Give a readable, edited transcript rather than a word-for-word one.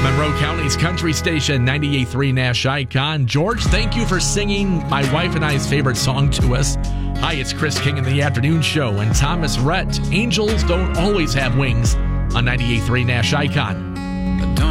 Monroe County's country station, 98.3 Nash Icon. George, thank you for singing my wife and I's favorite song to us. Hi, it's Chris King in the afternoon show, and Thomas Rhett, Angels Don't Always Have Wings, on 98.3 Nash Icon.